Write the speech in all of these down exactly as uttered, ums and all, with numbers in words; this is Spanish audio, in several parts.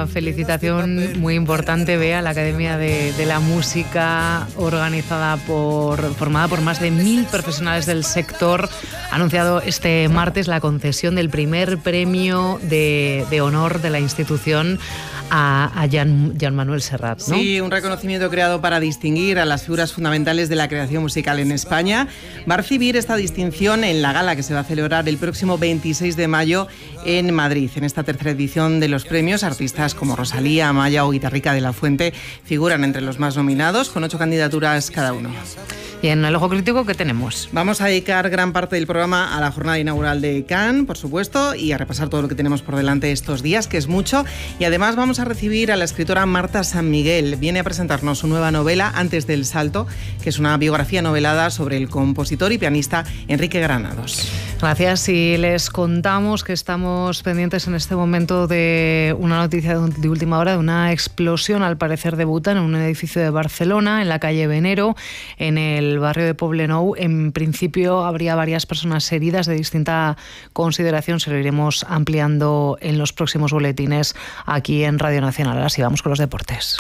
una felicitación muy importante, Bea, a la Academia de, de la Música, organizada por, formada por más de mil profesionales del sector. Ha anunciado este martes la concesión del primer premio de, de honor de la institución a, a Jan, Jan Manuel Serrat, ¿no? Sí, un reconocimiento creado para distinguir a las figuras fundamentales de la creación musical en España. Va a recibir esta distinción en la gala que se va a celebrar el próximo veintiséis de mayo en Madrid. En esta tercera edición de los premios, artistas como Rosalía, Amaya o Guitarrica de la Fuente figuran entre los más nominados, con ocho candidaturas cada uno. Y en el Ojo Crítico, ¿qué tenemos? Vamos a dedicar gran parte del programa a la jornada inaugural de Cannes, por supuesto, y a repasar todo lo que tenemos por delante estos días, que es mucho. Y además vamos a recibir a la escritora Marta San Miguel. Viene a presentarnos su nueva novela, Antes del Salto, que es una biografía novelada sobre el compositor y pianista Enrique Granados. Gracias. Y les contamos que estamos pendientes en este momento de una noticia de última hora, de una explosión, al parecer de butano, en un edificio de Barcelona, en la calle Venero, en el barrio de Poblenou. En principio habría varias personas heridas de distinta consideración. Se lo iremos ampliando en los próximos boletines aquí en Radio Nacional. Así vamos con los deportes.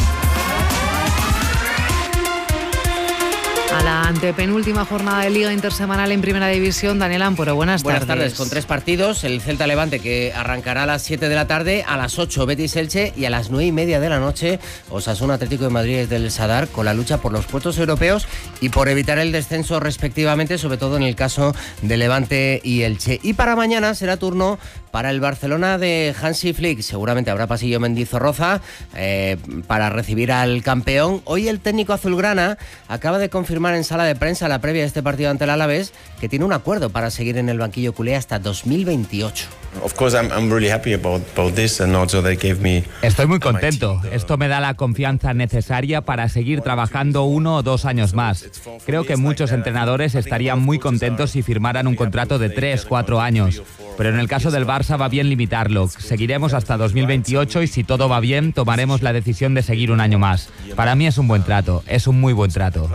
A la antepenúltima jornada de Liga Intersemanal en Primera División, Daniel Amporo, buenas, buenas tardes. Buenas tardes, con tres partidos, el Celta Levante, que arrancará a las siete de la tarde, a las ocho Betis Elche y a las nueve y media de la noche Osasuna Atlético de Madrid del Sadar, con la lucha por los puestos europeos y por evitar el descenso respectivamente, sobre todo en el caso de Levante y Elche. Y para mañana será turno para el Barcelona de Hansi Flick. Seguramente habrá pasillo Mendizorroza eh, para recibir al campeón. Hoy el técnico azulgrana acaba de confirmar en sala de prensa la previa de este partido ante el Alavés que tiene un acuerdo para seguir en el banquillo culé hasta dos mil veintiocho. Estoy muy contento. Esto me da la confianza necesaria para seguir trabajando uno o dos años más. Creo que muchos entrenadores estarían muy contentos si firmaran un contrato de tres, cuatro años. Pero en el caso del Barça va bien limitarlo. Seguiremos hasta dos mil veintiocho y si todo va bien, tomaremos la decisión de seguir un año más. Para mí es un buen trato, es un muy buen trato.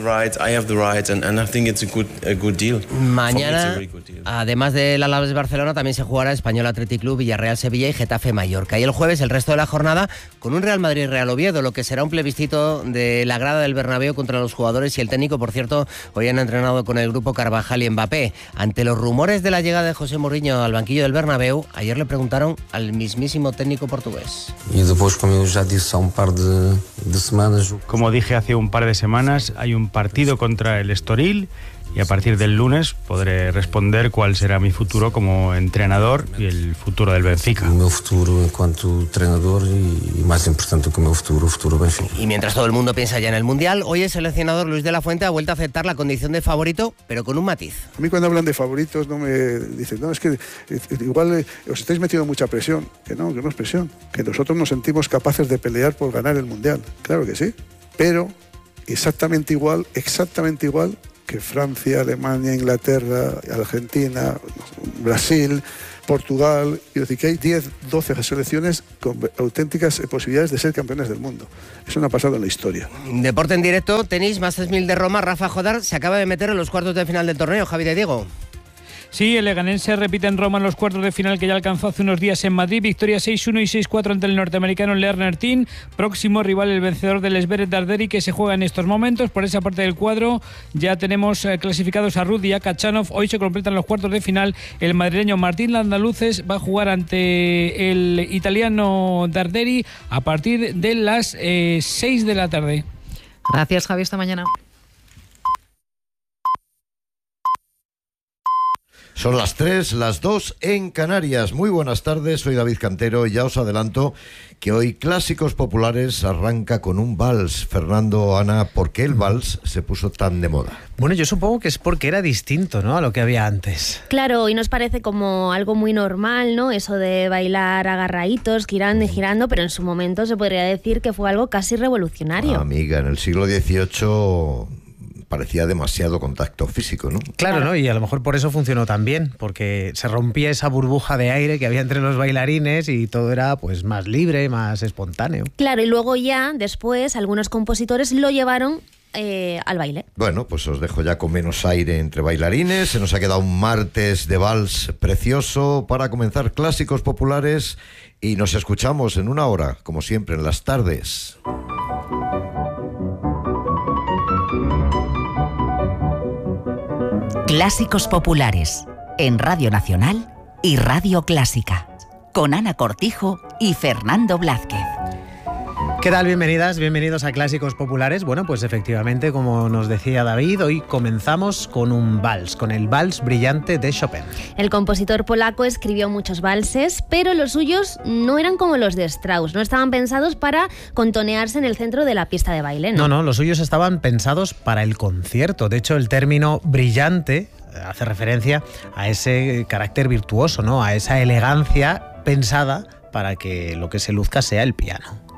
Mañana, además del Alavés Barcelona, también se jugará Español Athletic Club, Villarreal Sevilla y Getafe Mallorca. Y el jueves el resto de la jornada con un Real Madrid Real Oviedo, lo que será un plebiscito de la grada del Bernabéu contra los jugadores y el técnico. Por cierto, hoy han entrenado con el grupo Carvajal y Mbappé. Ante los rumores de la llegada de José Mourinho al banquillo del Bernabéu, ayer le preguntaron al mismísimo técnico portugués. Y después, como ya dije, un par de, de semanas. Como dije hace un par de semanas, hay un partido contra el Estoril. Y a partir del lunes podré responder cuál será mi futuro como entrenador y el futuro del Benfica. Mi futuro en cuanto entrenador y, y más importante que mi futuro, el futuro Benfica. Y mientras todo el mundo piensa ya en el Mundial, hoy el seleccionador Luis de la Fuente ha vuelto a aceptar la condición de favorito, pero con un matiz. A mí cuando hablan de favoritos no me dicen, no, es que igual os estáis metiendo mucha presión. Que no, que no es presión. Que nosotros nos sentimos capaces de pelear por ganar el Mundial. Claro que sí. Pero exactamente igual, exactamente igual que Francia, Alemania, Inglaterra, Argentina, Brasil, Portugal. Es decir, que hay diez, doce selecciones con auténticas posibilidades de ser campeones del mundo. Eso no ha pasado en la historia. Deporte en directo, tenis, Masters mil de Roma. Rafa Jodar se acaba de meter en los cuartos de final del torneo. Javi de Diego. Sí, el leganense repite en Roma en los cuartos de final que ya alcanzó hace unos días en Madrid. Victoria seis uno y seis cuatro ante el norteamericano Lerner Tin. Próximo rival el vencedor del Esberet Darderi, que se juega en estos momentos. Por esa parte del cuadro ya tenemos eh, clasificados a Rudy y a Kachanov. Hoy se completan los cuartos de final. El madrileño Martín Landaluces va a jugar ante el italiano Darderi a partir de las eh, seis de la tarde. Gracias, Javi. Hasta mañana. Son las tres, las dos en Canarias. Muy buenas tardes, soy David Cantero y ya os adelanto que hoy Clásicos Populares arranca con un vals. Fernando, Ana, ¿por qué el vals se puso tan de moda? Bueno, yo supongo que es porque era distinto, ¿no?, a lo que había antes. Claro, hoy nos parece como algo muy normal, ¿no?, eso de bailar agarraditos, girando y girando, pero en su momento se podría decir que fue algo casi revolucionario. Ah, amiga, en el siglo dieciocho parecía demasiado contacto físico, ¿no? Claro, ¿no? Y a lo mejor por eso funcionó tan bien, porque se rompía esa burbuja de aire que había entre los bailarines y todo era pues más libre, más espontáneo. Claro, y luego ya, después, algunos compositores lo llevaron eh, al baile. Bueno, pues os dejo ya con menos aire entre bailarines. Se nos ha quedado un martes de vals precioso para comenzar Clásicos Populares y nos escuchamos en una hora, como siempre, en las tardes. Clásicos Populares, en Radio Nacional y Radio Clásica, con Ana Cortijo y Fernando Blázquez. ¿Qué tal? Bienvenidas, bienvenidos a Clásicos Populares. Bueno, pues efectivamente, como nos decía David, hoy comenzamos con un vals, con el Vals Brillante de Chopin. El compositor polaco escribió muchos valses, pero los suyos no eran como los de Strauss, no estaban pensados para contonearse en el centro de la pista de baile, ¿no? No, no, los suyos estaban pensados para el concierto. De hecho, el término brillante hace referencia a ese carácter virtuoso, ¿no? A esa elegancia pensada para que lo que se luzca sea el piano.